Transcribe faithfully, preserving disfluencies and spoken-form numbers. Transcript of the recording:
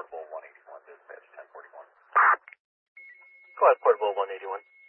Portable one eighty-one, dispatch ten forty-one. Go ahead, Portable one eighty-one.